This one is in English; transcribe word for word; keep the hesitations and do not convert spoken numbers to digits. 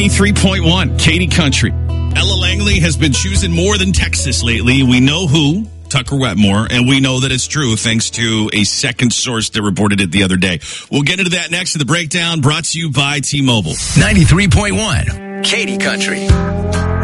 ninety-three point one, Katy Country. Ella Langley has been choosing more than Texas lately. We know who, Tucker Wetmore, and we know that it's true thanks to a second source that reported it the other day. We'll get into that next in the breakdown, brought to you by T-Mobile. ninety-three point one, Katy Country.